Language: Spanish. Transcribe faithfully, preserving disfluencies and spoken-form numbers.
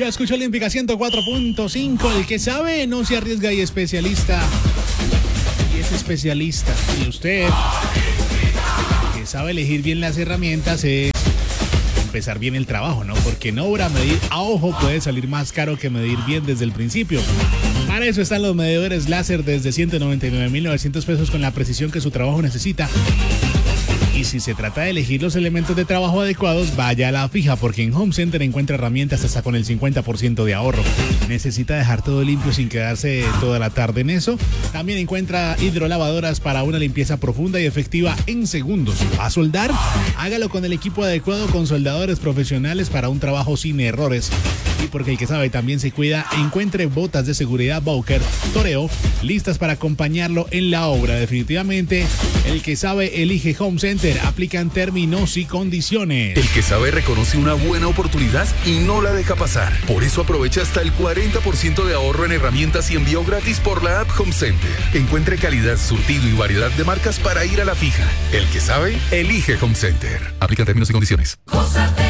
Yo escucho Olímpica ciento cuatro punto cinco. El que sabe no se arriesga y especialista. Y es especialista. Y usted, que sabe elegir bien las herramientas, es empezar bien el trabajo, ¿no? Porque no obra medir a ojo puede salir más caro que medir bien desde el principio. Para eso están los medidores láser desde ciento noventa y nueve mil novecientos pesos con la precisión que su trabajo necesita. Y si se trata de elegir los elementos de trabajo adecuados, vaya a la fija, porque en Home Center encuentra herramientas hasta con el cincuenta por ciento de ahorro. ¿Necesita dejar todo limpio sin quedarse toda la tarde en eso? También encuentra hidrolavadoras para una limpieza profunda y efectiva en segundos. ¿Va a soldar? Hágalo con el equipo adecuado con soldadores profesionales para un trabajo sin errores. Y porque el que sabe también se cuida, encuentre botas de seguridad Bowker Toreo listas para acompañarlo en la obra. Definitivamente, el que sabe elige Home Center. Aplican términos y condiciones. El que sabe reconoce una buena oportunidad y no la deja pasar. Por eso aprovecha hasta el cuarenta por ciento de ahorro en herramientas y envío gratis por la app Home Center. Encuentre calidad, surtido y variedad de marcas para ir a la fija. El que sabe, elige Home Center. Aplican términos y condiciones.